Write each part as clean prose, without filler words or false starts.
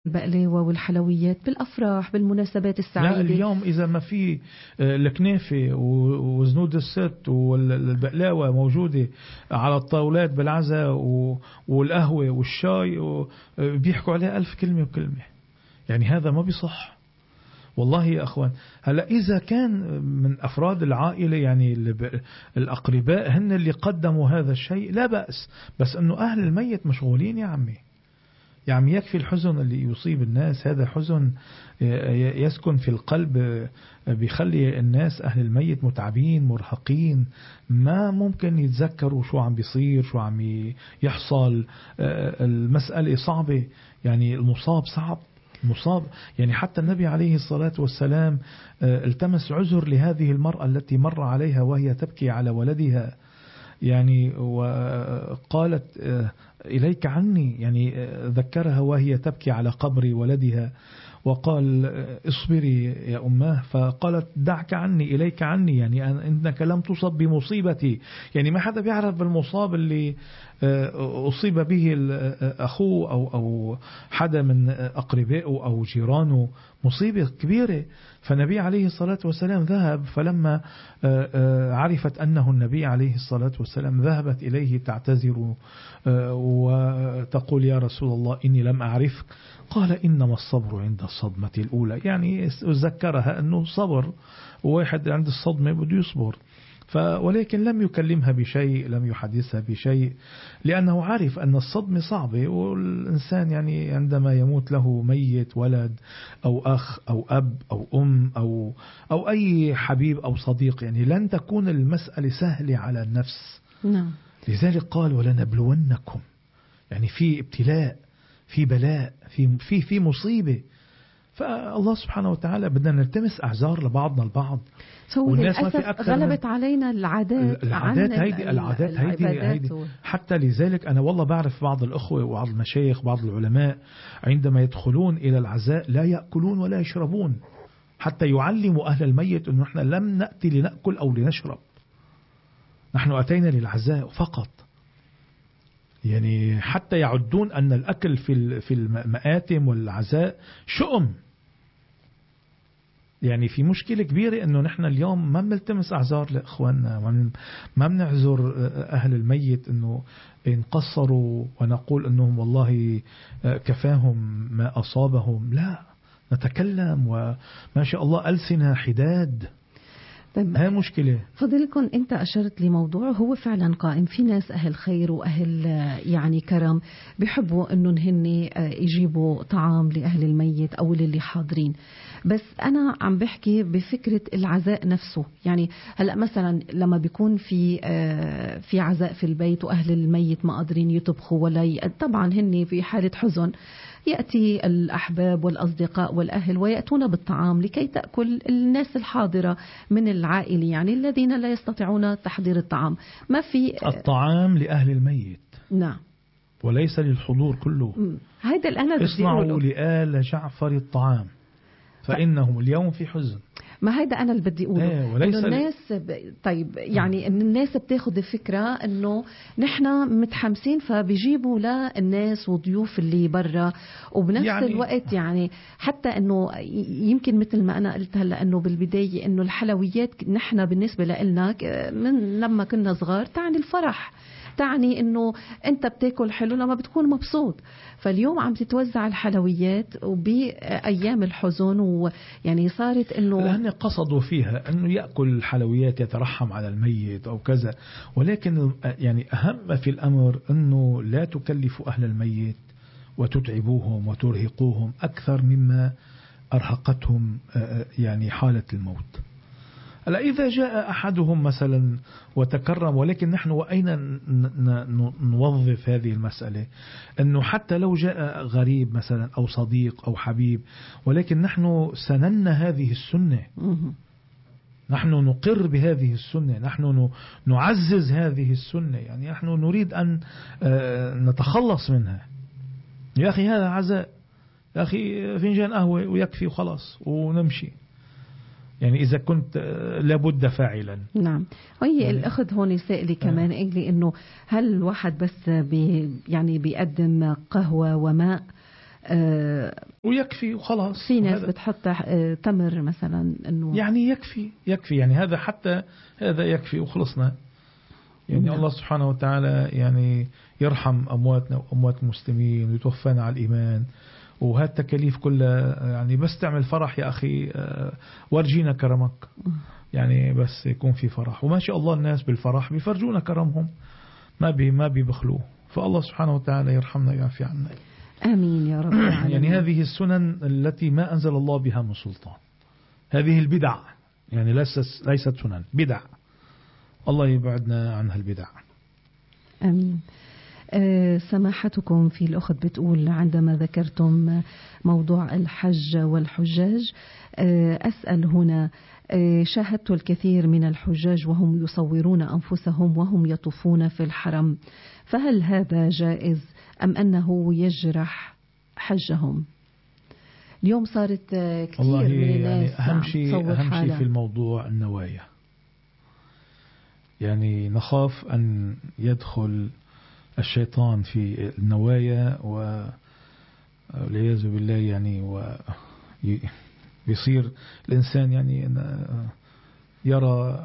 البقلاوة والحلويات بالأفراح بالمناسبات لا السعيدة. اليوم إذا ما في الكنافة وزنود الست والبقلاوة موجودة على الطاولات بالعزاء والقهوة والشاي بيحكوا عليها 1000 كلمة وكلمة. يعني هذا ما بيصح والله يا أخوان. هلا إذا كان من أفراد العائلة يعني الأقرباء هن اللي قدموا هذا الشيء لا بأس، بس أنه أهل الميت مشغولين يا عمي. يعني يكفي الحزن اللي يصيب الناس، هذا حزن يسكن في القلب بيخلي الناس أهل الميت متعبين مرهقين، ما ممكن يتذكروا شو عم بيصير شو عم يحصل. المسألة صعبة، يعني المصاب صعب مصاب. يعني حتى النبي عليه الصلاة والسلام التمس عذر لهذه المرأة التي مر عليها وهي تبكي على ولدها، يعني وقالت إليك عني، يعني ذكرها وهي تبكي على قبر ولدها وقال اصبري يا أماه، فقالت دعك عني إليك عني، يعني إنك لم تصب بمصيبتي. يعني ما حدا بيعرف بالمصاب اللي أصيب به أخوه أو حدا من أقربائه أو جيرانه، مصيبة كبيرة. فالنبي عليه الصلاة والسلام ذهب، فلما عرفت أنه النبي عليه الصلاة والسلام ذهبت إليه تعتذر وتقول يا رسول الله إني لم أعرفك. قال إنما الصبر عند الصدمة الأولى، يعني ذكرها أنه صبر، وواحد عند الصدمة بده يصبر. ولكن لم يكلمها بشيء، لم يحدثها بشيء، لأنه عارف أن الصدمة صعبة. والإنسان يعني عندما يموت له ميت ولد أو أخ أو أب أو أم أو أي حبيب أو صديق، يعني لن تكون المسألة سهلة على النفس. نعم. لذلك قال ولنبلونكم، يعني في ابتلاء، في بلاء، في مصيبة. فالله سبحانه وتعالى بدنا نلتمس أعذار لبعضنا البعض. والناس ما في أكثر غلبت علينا العادات هيدي حتى لذلك أنا والله بعرف بعض الأخوة وبعض المشايخ بعض العلماء عندما يدخلون إلى العزاء لا يأكلون ولا يشربون، حتى يعلموا أهل الميت أنه نحن لم نأتي لنأكل أو لنشرب، نحن أتينا للعزاء فقط. يعني حتى يعدون أن الأكل في المآتم والعزاء شؤم. يعني في مشكلة كبيرة أنه نحن اليوم ما بنلتمس أعذار لإخواننا، ما بنعذر أهل الميت أنه إن قصروا ونقول أنهم والله كفاهم ما أصابهم. لا، نتكلم وما شاء الله ألسنة حداد. طيب هاي مشكلة. فضلكم أنت أشرت لموضوع هو فعلا قائم. في ناس أهل خير وأهل يعني كرم بيحبوا أنه هن يجيبوا طعام لأهل الميت أو للي حاضرين، بس أنا عم بحكي بفكرة العزاء نفسه. يعني هلأ مثلا لما بيكون في عزاء في البيت وأهل الميت ما قادرين يطبخوا ولا طبعا هن في حالة حزن، يأتي الأحباب والأصدقاء والأهل ويأتون بالطعام لكي تأكل الناس الحاضرة من العائلة، يعني الذين لا يستطيعون تحضير الطعام. ما في الطعام لأهل الميت، نعم، وليس للحضور كله. هيدا الأنا بدي اصنعوا لآل جعفر الطعام فإنهم اليوم في حزن. ما هيدا أنا اللي بدي أقوله. إنه الناس طيب يعني إن الناس بتاخد الفكرة إنه نحن متحمسين فبيجيبوا للناس وضيوف اللي برا، وبنفس يعني الوقت يعني حتى إنه يمكن مثل ما أنا قلت هلا إنه بالبداية إنه الحلويات نحن بالنسبة لنا من لما كنا صغار تعني الفرح، تعني إنه أنت بتاكل حلو لما بتكون مبسوط. فاليوم عم تتوزع الحلويات وبأيام الحزن، ويعني صارت إنه لأن قصدوا فيها أنه يأكل الحلويات يترحم على الميت أو كذا. ولكن يعني أهم في الأمر أنه لا تكلفوا أهل الميت وتتعبوهم وترهقوهم أكثر مما أرهقتهم يعني حالة الموت. ألا إذا جاء أحدهم مثلا وتكرم، ولكن نحن وأين نوظف هذه المسألة؟ أنه حتى لو جاء غريب مثلا أو صديق أو حبيب، ولكن نحن سننا هذه السنة، نحن نقر بهذه السنة، نحن نعزز هذه السنة، يعني نحن نريد أن نتخلص منها. يا أخي هذا عزاء، يا أخي فنجان قهوة ويكفي وخلاص ونمشي. يعني إذا كنت لابد فاعلا. نعم. وهي الأخذ هون سائلي كمان إلي إنه هل الواحد بس يعني بيقدم قهوة وماء ويكفي وخلاص. في ناس بتحط تمر مثلا إنه يعني يكفي يعني هذا حتى هذا يكفي وخلصنا. يعني نعم. الله سبحانه وتعالى يعني يرحم أمواتنا وأموات المسلمين ويتوفانا على الإيمان. وهذه التكاليف كلها يعني بس تعمل فرح يا أخي، ورجينا كرمك. يعني بس يكون في فرح، وما شاء الله الناس بالفرح بيفرجونا كرمهم، ما بيبخلوا. فالله سبحانه وتعالى يرحمنا ويعفي عنا. آمين يا رب العالمين. يعني هذه السنن التي ما أنزل الله بها من سلطان، هذه البدع يعني ليست سنن، بدع. الله يبعدنا عن هالبدع. آمين. سماحتكم في الأخت بتقول عندما ذكرتم موضوع الحج والحجاج، أسأل هنا، شاهدت الكثير من الحجاج وهم يصورون أنفسهم وهم يطوفون في الحرم، فهل هذا جائز أم أنه يجرح حجهم؟ اليوم صارت كثير من الناس يعني أهم شيء في الموضوع النوايا. يعني نخاف أن يدخل الشيطان في النوايا والعياذ بالله، يعني ويصير الإنسان يعني يرى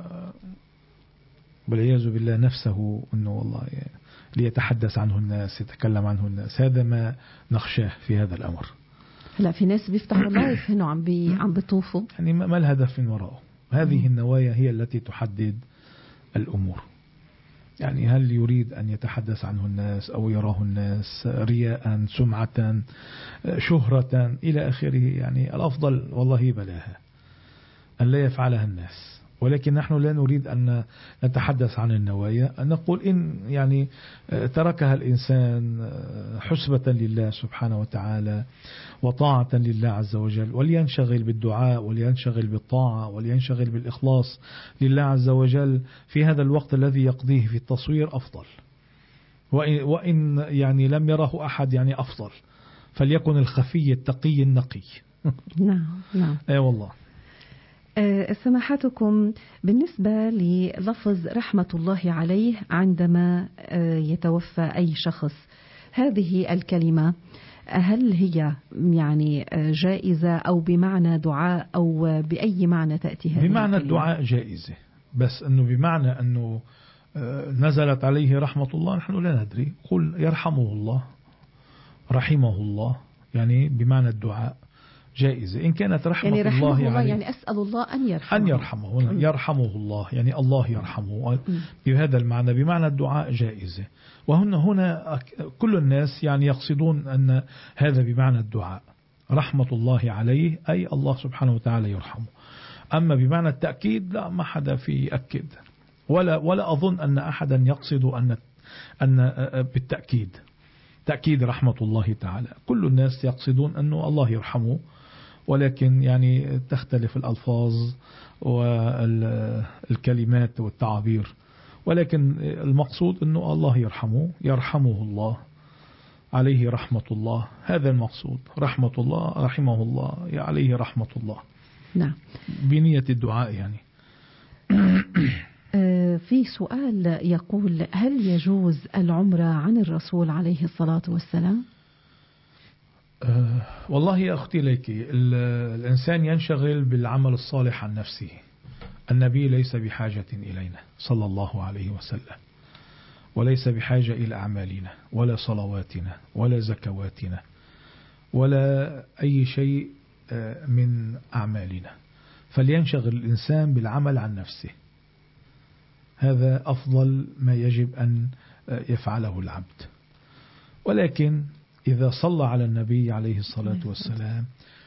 والعياذ بالله نفسه أنه والله ليتحدث عنه الناس، يتكلم عنه الناس. هذا ما نخشاه في هذا الأمر. لا، في ناس بيفتحوا لايف هنا عم بيطوفوا، يعني ما الهدف من وراءه؟ هذه النوايا هي التي تحدد الأمور. يعني هل يريد أن يتحدث عنه الناس أو يراه الناس رياء، سمعة، شهرة إلى آخره؟ يعني الأفضل والله بلاها أن لا يفعلها الناس. ولكن نحن لا نريد أن نتحدث عن النوايا، أن نقول إن يعني تركها الإنسان حسبة لله سبحانه وتعالى وطاعة لله عز وجل، ولينشغل بالدعاء ولينشغل بالطاعة ولينشغل بالإخلاص لله عز وجل في هذا الوقت الذي يقضيه في التصوير أفضل. وإن يعني لم يره أحد يعني أفضل، فليكن الخفي التقي النقي. نعم نعم. أي والله. سماحتكم، بالنسبة للفظ رحمة الله عليه عندما يتوفى أي شخص، هذه الكلمة هل هي يعني جائزة أو بمعنى دعاء أو بأي معنى تأتي هذه بمعنى الكلمة؟ الدعاء جائزة، بس أنه بمعنى أنه نزلت عليه رحمة الله نحن لا ندري. قل يرحمه الله، رحمه الله، يعني بمعنى الدعاء جائزة. إن كانت رحمة يعني الله يعني أسأل الله أن يرحمه يرحمه الله، يعني الله يرحمه بهذا المعنى، بمعنى الدعاء جائزة. هنا كل الناس يعني يقصدون أن هذا بمعنى الدعاء، رحمة الله عليه أي الله سبحانه وتعالى يرحمه. أما بمعنى التأكيد لا، ما حدا في أكد، ولا أظن أن أحدا يقصد أن بالتأكيد تأكيد رحمة الله تعالى. كل الناس يقصدون أنه الله يرحمه، ولكن يعني تختلف الألفاظ والكلمات والتعابير، ولكن المقصود أنه الله يرحمه الله، عليه رحمة الله. هذا المقصود، رحمة الله، رحمه الله، عليه رحمة الله. نعم، بنية الدعاء يعني. في سؤال يقول: هل يجوز العمرة عن الرسول عليه الصلاة والسلام؟ والله يا أختي ليكي، الإنسان ينشغل بالعمل الصالح عن نفسه. النبي ليس بحاجة إلينا صلى الله عليه وسلم، وليس بحاجة إلى أعمالنا ولا صلواتنا ولا زكواتنا ولا أي شيء من أعمالنا. فلينشغل الإنسان بالعمل عن نفسه، هذا أفضل ما يجب أن يفعله العبد. ولكن إذا صلى على النبي عليه الصلاة والسلام،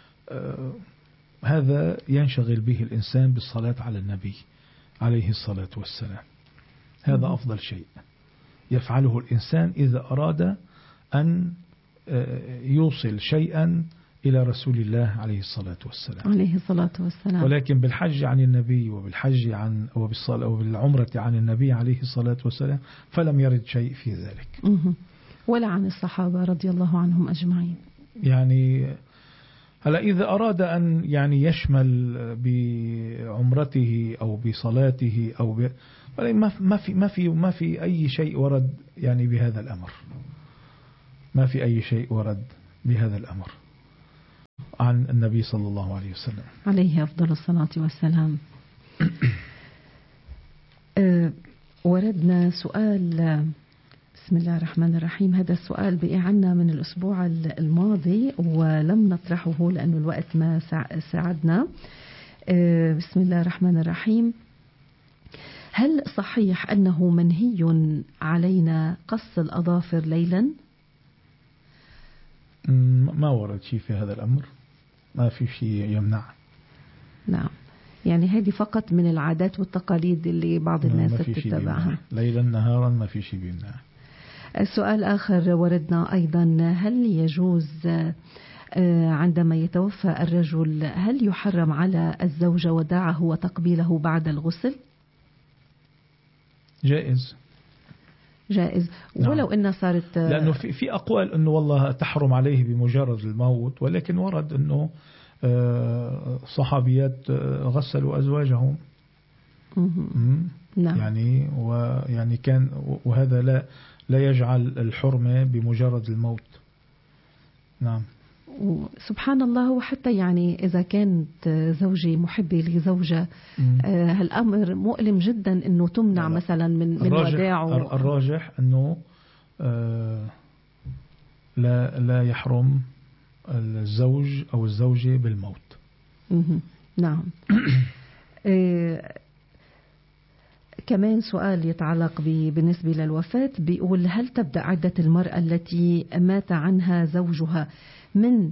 هذا ينشغل به الإنسان بالصلاة على النبي عليه الصلاة والسلام. هذا أفضل شيء يفعله الإنسان إذا أراد أن يوصل شيئا إلى رسول الله عليه الصلاة والسلام. عليه الصلاة والسلام. ولكن بالحج عن النبي وبالحج عن وبالعمرة عن النبي عليه الصلاة والسلام فلم يرد شيء في ذلك، ولا عن الصحابة رضي الله عنهم أجمعين. يعني هلا إذا أراد أن يعني يشمل بعمرته أو بصلاته أو ما في أي شيء ورد يعني بهذا الأمر، ما في أي شيء ورد بهذا الأمر عن النبي صلى الله عليه وسلم عليه أفضل الصلاة والسلام. وردنا سؤال، بسم الله الرحمن الرحيم. هذا السؤال بقي عنا من الأسبوع الماضي ولم نطرحه لأن الوقت ما ساعدنا. بسم الله الرحمن الرحيم. هل صحيح أنه منهي علينا قص الأظافر ليلا؟ ما ورد شيء في هذا الأمر، ما في شيء يمنع. نعم، يعني هذه فقط من العادات والتقاليد اللي بعض الناس تتبعها ليلا نهارا، ما في شيء بيمنع. السؤال آخر وردنا أيضا، هل يجوز عندما يتوفى الرجل هل يحرم على الزوجة وداعه وتقبيله بعد الغسل؟ جائز. ولو إنها صارت، لأنه في أقوال أنه والله تحرم عليه بمجرد الموت، ولكن ورد أنه صحابيات غسلوا أزواجهم. نعم. يعني كان، وهذا لا يجعل الحرمة بمجرد الموت. نعم. سبحان الله. وحتى يعني إذا كانت زوجي محبة لزوجة، هالأمر مؤلم جدا إنه تمنع مثلا من وداعه. الراجح أنه لا يحرم الزوج أو الزوجة بالموت. نعم. كمان سؤال يتعلق بالنسبة للوفاة، بيقول هل تبدأ عدة المرأة التي مات عنها زوجها من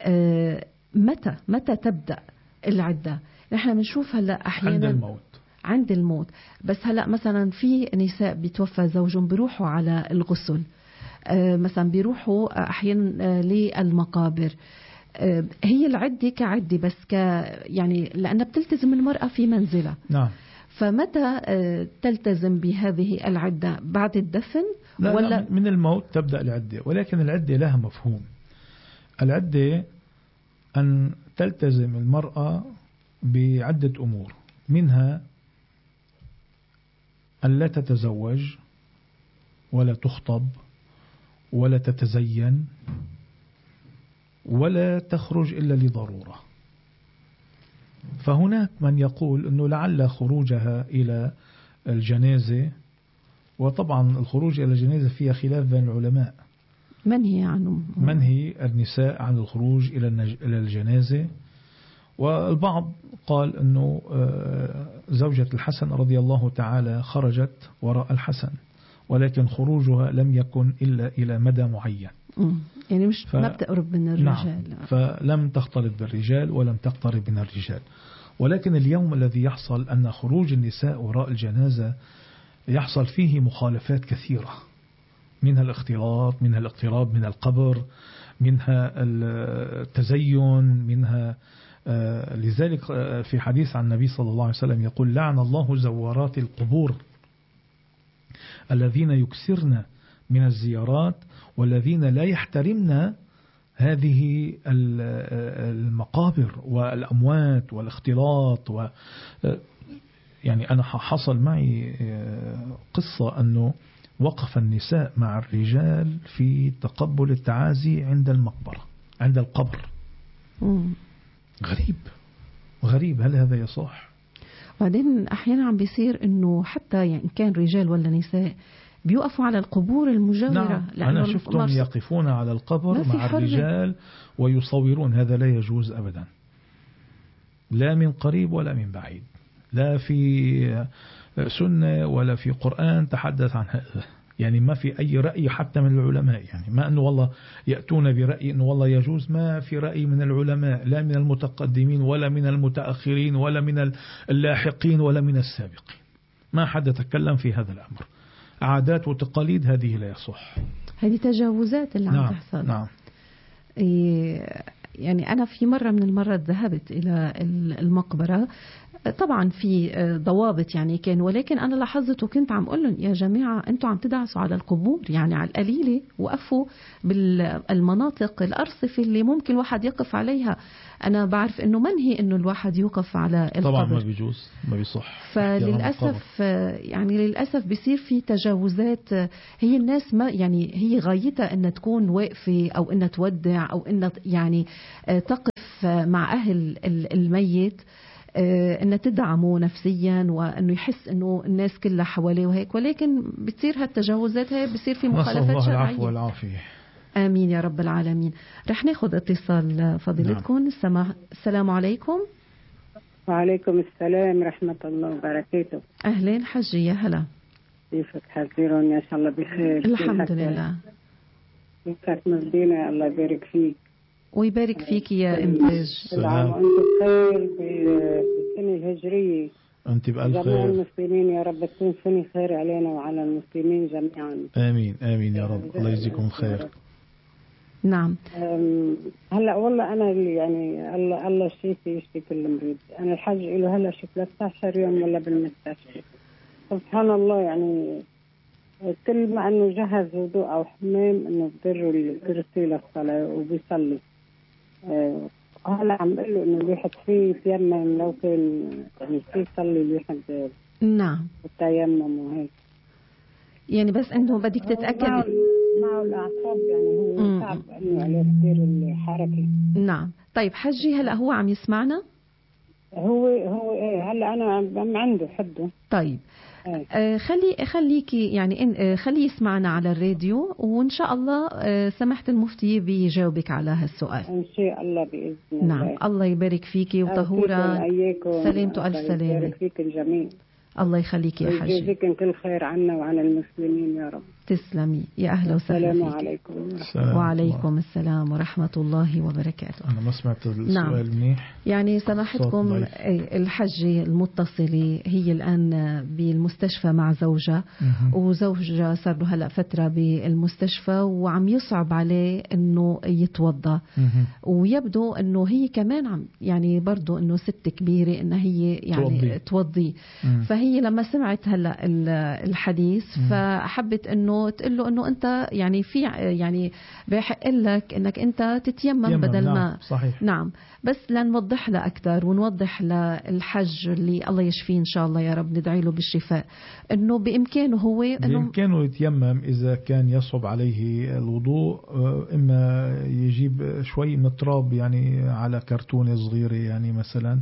متى تبدأ العدة؟ نحن بنشوف هلا أحيانا عند الموت. بس هلا مثلا في نساء بيتوفى زوجهم بيروحوا على الغسل، مثلا بيروحوا أحيانا للمقابر. هي العدة كعدة بس يعني لأنها بتلتزم المرأة في منزلها. نعم. فمتى تلتزم بهذه العدة؟ بعد الدفن ولا من الموت تبدأ العدة؟ ولكن العدة لها مفهوم. العدة أن تلتزم المرأة بعدة أمور، منها أن لا تتزوج ولا تخطب ولا تتزين ولا تخرج إلا لضرورة. فهناك من يقول أنه لعل خروجها إلى الجنازة، وطبعا الخروج إلى الجنازة فيها خلاف بين العلماء، منهي النساء عن الخروج إلى الجنازة. والبعض قال أنه زوجة الحسن رضي الله تعالى خرجت وراء الحسن، ولكن خروجها لم يكن إلا إلى مدى معين، يعني مش ما بتقرب من الرجال. نعم. فلم تختلط بالرجال ولم تقترب من الرجال. ولكن اليوم الذي يحصل أن خروج النساء وراء الجنازة يحصل فيه مخالفات كثيرة، منها الاختلاط، منها الاقتراب من القبر، منها التزين، منها لذلك في حديث عن النبي صلى الله عليه وسلم يقول لعن الله زوارات القبور الذين يكسرن من الزيارات والذين لا يحترمن هذه المقابر والأموات والاختلاط. يعني أنا حصل معي قصة أنه وقف النساء مع الرجال في تقبل التعازي عند المقبرة، عند القبر. غريب، هل هذا يصح؟ بعدين أحيانا عم بيصير أنه حتى يعني كان رجال ولا نساء بيوقفوا على القبور المجاورة. نعم. أنا شفتهم يقفون على القبر مع الرجال ويصورون. هذا لا يجوز أبدا، لا من قريب ولا من بعيد، لا في سنة ولا في قرآن تحدث عن هذا. يعني ما في أي رأي حتى من العلماء، يعني ما أنه والله يأتون برأي أنه والله يجوز، ما في رأي من العلماء، لا من المتقدمين ولا من المتأخرين ولا من اللاحقين ولا من السابقين. ما حد تكلم في هذا الأمر. عادات وتقاليد هذه لا يصح، هذه تجاوزات اللي عم تحصل. نعم. يعني أنا في مرة من المرات ذهبت إلى المقبرة، طبعا في ضوابط يعني كان، ولكن أنا لاحظت وكنت عم أقول لهم يا جماعة أنتم عم تدعسوا على القبور، يعني على القليلة وقفوا بالمناطق الأرصفة اللي ممكن الواحد يقف عليها. أنا بعرف أنه منهي أنه الواحد يوقف على القبر، طبعا ما بيجوز، ما بيصح. فللأسف يعني للأسف بيصير في تجاوزات. هي الناس ما يعني هي غايتها أن تكون واقفة أو أن تودع أو أن يعني تقف مع أهل الميت، أن تدعمه نفسيا وأنه يحس أنه الناس كلها حواليه وهيك، ولكن بتصير هالتجاوزات هي بصير في مخالفات شرعية. نسأل الله العفو والعافية. آمين يا رب العالمين. رح ناخذ اتصال فضيلتكم. نعم. السلام عليكم. وعليكم السلام ورحمة الله وبركاته. أهلين حجي، يا هلا. كيفك حزيرون؟ إن شاء الله بخير. الحمد لله. كيفك مبدينا؟ الله يبارك فيك. ويبارك فيك يا إنتاج. العام وأنت بخير بالسنة الهجرية. أنت بألف خير. جميع المسلمين يا رب تكون سنة خير علينا وعلى المسلمين جميعا. آمين آمين يا رب. الله يجزيكم خير. نعم. هلا والله أنا يعني الله شفي يشفي كل مريض. أنا الحج له هلا شي 13 يوم ولا بالمستشفى. سبحان الله، يعني كل ما إنه جهز وضوء أو حمام إنه بدروا الكرسي للصلاة وبيصلي. هلا عم بقول له إنه الواحد فيه يتيمم لو كان يعني فيه يصلي الواحد. نعم. التيمم وهيك. يعني بس إنه بدك تتأكد معه الأعصاب، يعني هو صعب إنه عليه كثير الحركة. نعم. طيب حجي هلا هو عم يسمعنا؟ هو إيه هلا أنا عم عنده حده. طيب. خليكي يعني خليه يسمعنا على الراديو، وإن شاء الله سمحت المفتي بيجاوبك على هالسؤال إن شاء الله بإذن الله. نعم. الله يبارك فيكي وطهورا سلامته ألف سلامة. الله يبارك فيك الجميع. الله يخليك يا حجي. ويجزيكم كل خير عنا وعلى المسلمين يا رب. تسلمي، يا أهلا وسهلا. السلام عليكم. وعليكم السلام ورحمة الله وبركاته. أنا ما سمعت السؤال. نعم. منيح. يعني سماحتكم الحجة المتصلة هي الآن بالمستشفى مع زوجها، وزوجها صار له هلأ فترة بالمستشفى وعم يصعب عليه أنه يتوضأ، ويبدو أنه هي كمان عم يعني برضو أنه ست كبيرة أنها هي يعني توضي. فهي لما سمعت هلأ الحديث فحبت أنه تقول له أنه أنت يعني في يعني بحق لك أنك أنت تتيمم بدل نعم. ما. صحيح. نعم. بس لنوضح له أكثر ونوضح للحج اللي الله يشفيه إن شاء الله يا رب، ندعي له بالشفاء، أنه بإمكانه هو بإمكانه يتيمم إذا كان يصعب عليه الوضوء، إما يجيب شوي من التراب يعني على كرتونة صغيرة يعني مثلا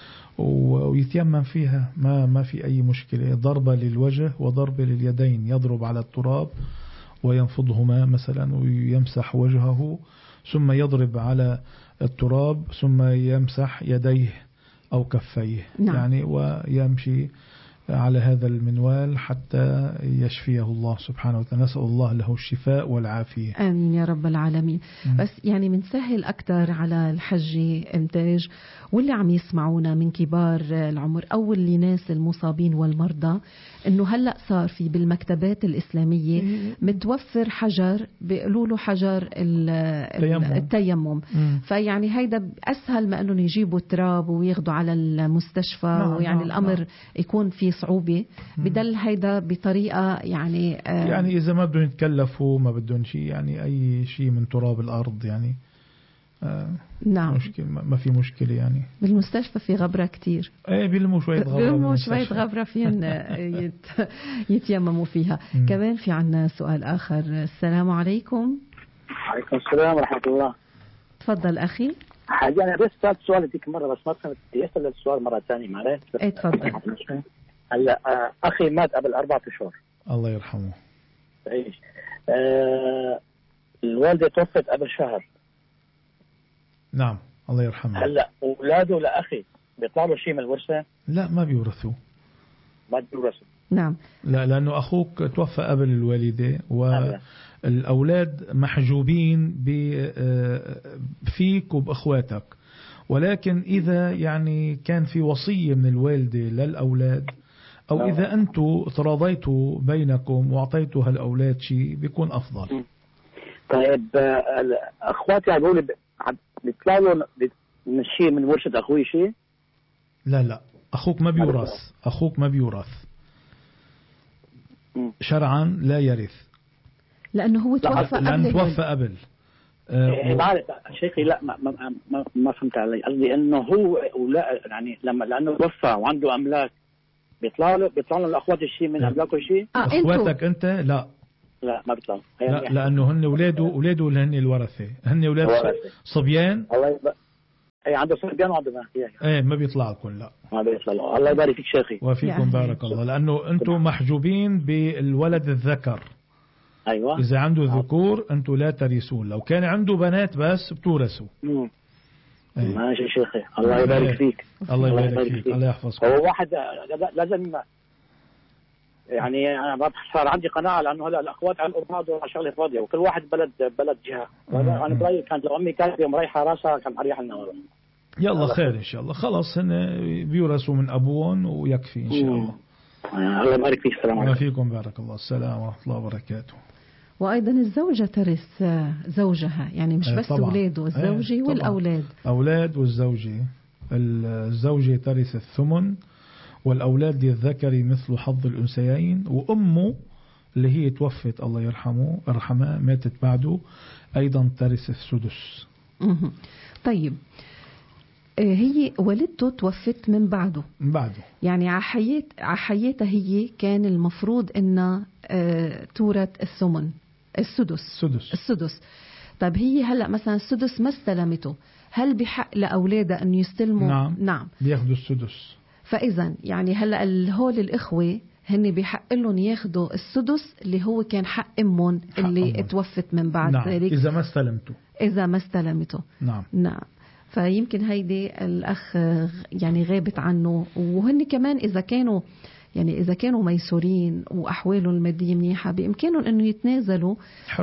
ويتيمم فيها، ما في أي مشكلة. ضربة للوجه وضربة لليدين، يضرب على التراب وينفضهما مثلا ويمسح وجهه، ثم يضرب على التراب ثم يمسح يديه أو كفيه. نعم. يعني ويمشي على هذا المنوال حتى يشفيه الله سبحانه وتعالى. نسأل الله له الشفاء والعافية. آمين يا رب العالمين. بس يعني منسهل أكثر على الحج إنتاج واللي عم يسمعونا من كبار العمر أو اللي ناس المصابين والمرضى، إنه هلأ صار في بالمكتبات الإسلامية متوفر حجر بيقولوا له حجر التيمم. فيعني هيدا أسهل ما إنه يجيبوا تراب وياخدوا على المستشفى. ويعني الأمر يكون في صعوبة. بدل هيدا بطريقة يعني إذا ما بدهم يتكلفوا ما بدهم شيء، يعني أي شيء من تراب الأرض يعني نعم. ما في مشكلة يعني. بالمستشفى في غبرة كتير. بيلموا شوية غبرة فين يتيمموا فيها. كمان في عنا سؤال آخر. السلام عليكم. وعليكم السلام ورحمة الله. تفضل أخي. حاجة أنا بس سألت سؤال هذيك مرة بس ما فهمت، أسأل السؤال مرة ثانية معلش. إيه تفضل. هلا أخي مات قبل 4 أشهر. الله يرحمه. تعيش. الوالدة توفت قبل شهر. نعم الله يرحمه. هلا أولاده لأخي بيطلع له شيء من الورثة؟ لا ما بيورثوا. نعم. لا لأنه أخوك توفى قبل الوالدة والأولاد محجوبين فيك وبأخواتك، ولكن إذا يعني كان في وصية من الوالدة للأولاد أو إذا أنتوا تراضيتوا بينكم وأعطيتوا هالأولاد شيء بيكون أفضل. طيب أخواتي هذول بيطلع له من شيء من ورثة أخوي شيء؟ لا أخوك ما بيورث شرعا، لا يرث لأنه هو توفى قبل. بعرف شيخي، لا ما فهمت علي. قصدي انه هو ولا يعني لانه توفى وعنده املاك بيطلع له الاخوات الشيء من املاكه شيء. اخواتك انت لا ما بيطلع. لا، لانه هن اولاده اللي هن الورثه، هن اولاد صبيان. اي عنده صبيان وعنده بنات. ايه ما بيطلع لكم. لا ما بيطلع. الله يبارك فيك شيخي وفيكم بارك الله، لانه انتم محجوبين بالولد الذكر. ايوه اذا عنده ذكور انتم لا ترثون، لو كان عنده بنات بس بتورثوا. ماشي شيخي، الله يبارك فيك. الله يبارك فيك، الله يحفظك. هو واحد لازم يعني انا صار عندي قناعه، لانه هلا الاخوات على الارض شغله فاضيه، وكل واحد بلد جهه. انا برايي كانت لو امي كانت يوم رايحه راسها كان اريح لنا. يلا خير ان شاء الله. خلاص هن بيورثوا من ابوهم ويكفي ان شاء الله. الله يبارك فيك. السلام عليكم. وفيكم بارك الله. السلام ورحمه الله وبركاته. وأيضا الزوجة ترث زوجها، يعني مش بس أولاده، الزوجة والأولاد. أولاد والزوجة. الزوجة ترث الثمن، والأولاد للذكر مثل حظ الأنثيين، وأمه اللي هي توفت الله يرحمها ماتت بعده أيضا ترث السدس. طيب هي والدته توفت من بعده يعني على حياتها هي كان المفروض إنها تورث الثمن السدس. طيب هي هلأ مثلا السدس ما استلمته، هل بحق لأولادها أن يستلموا؟ نعم بياخدوا السدس. فإذا يعني هلأ هول الإخوة هن بحق لهم ياخدوا السدس اللي هو كان حق أمهم اللي توفت من بعد ذلك. إذا ما استلمته. نعم. فيمكن هيدي الأخ يعني غابت عنه، وهن كمان إذا كانوا ميسورين وأحوالهم المادية منيحة بإمكانهم أنه يتنازلوا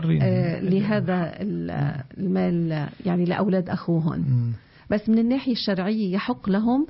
لهذا المال يعني لأولاد أخوهم. بس من الناحية الشرعية يحق لهم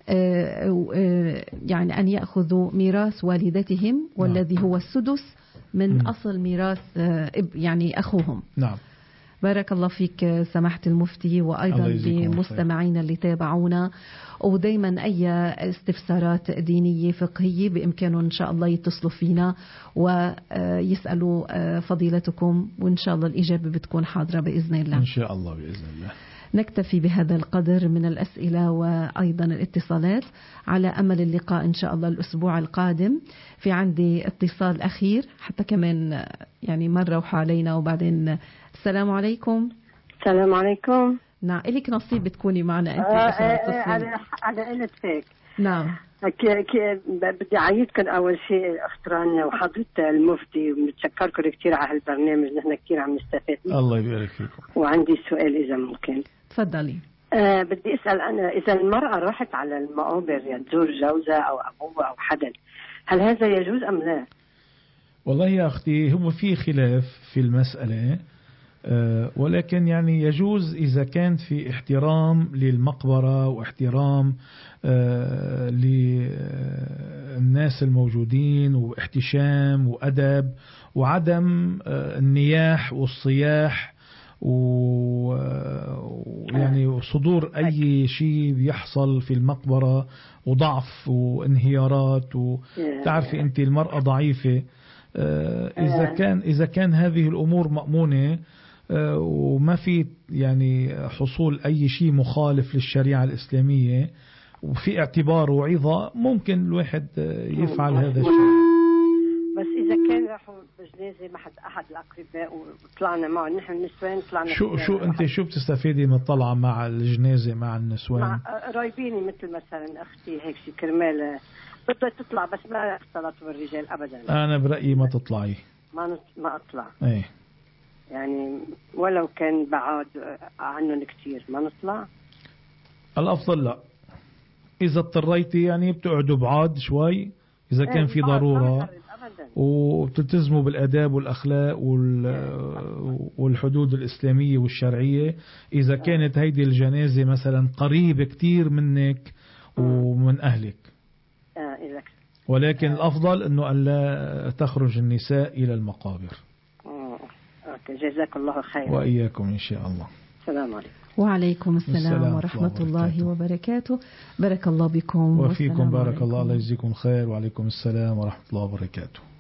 يعني أن يأخذوا ميراث والدتهم، والذي هو السدس من أصل ميراث يعني أخوهم. نعم. بارك الله فيك سماحة المفتي، وأيضا لمستمعينا اللي تابعونا. ودايما أي استفسارات دينية فقهية بإمكانهم إن شاء الله يتصلوا فينا ويسألوا فضيلتكم، وإن شاء الله الإجابة بتكون حاضرة بإذن الله. إن شاء الله بإذن الله. نكتفي بهذا القدر من الأسئلة وأيضا الاتصالات، على أمل اللقاء إن شاء الله الأسبوع القادم. في عندي اتصال أخير حتى كمان يعني مرة وحالينا وبعدين. السلام عليكم. السلام عليكم. نعم، إليك نصيب بتكوني معنا أنت. أنا قلت هيك. نعم. بدي أعيدكم أول شيء أخت رانيا وحضرة المفتي، ومتشكركم كثير على هالبرنامج، نحن كثير عم نستفيد. الله يبارك فيكم. وعندي سؤال إذا ممكن. تفضلي. بدي أسأل أنا، إذا المرأة راحت على المقابر يعني تزور جوزها أو أبوها أو حدا، هل هذا يجوز أم لا؟ والله يا أختي هو في خلاف في المسألة، ولكن يعني يجوز إذا كان في احترام للمقبرة واحترام للناس الموجودين واحتشام وأدب وعدم النياح والصياح ويعني صدور أي شيء بيحصل في المقبرة وضعف وانهيارات. وتعرفي أنت المرأة ضعيفة. إذا كان هذه الأمور مأمونة وما في يعني حصول أي شيء مخالف للشريعة الإسلامية وفي اعتبار وعظة، ممكن الواحد يفعل هذا الشيء. بس إذا كان راحوا بجنازة مع أحد الأقرباء وطلعنا معه نحن النسوان، طلعنا شو بتستفيدي من الطلعة مع الجنازة مع النسوان؟ مع قرايبيني مثل مثلا أختي هيك شي كرمال بدها تطلع، بس ما اختلطوا بالرجال أبدا. أنا برأيي ما تطلعي. ما أطلع. إيه. يعني ولو كان بعاد عنهم كتير ما نطلع. الأفضل لا. إذا اضطريتي يعني بتقعدوا بعاد شوي إذا كان في ضرورة، وبتلتزموا بالآداب والأخلاق والحدود الإسلامية والشرعية. إذا كانت هيدي الجنازة مثلا قريبة كتير منك ومن أهلك. ولكن الأفضل أنه أن لا تخرج النساء إلى المقابر. جزاك الله خير. وإياكم إن شاء الله. السلام عليكم. وعليكم السلام ورحمة الله وبركاته. بارك الله بكم وفيكم. بارك عليكم. الله يجزيكم خير. وعليكم السلام ورحمة الله وبركاته.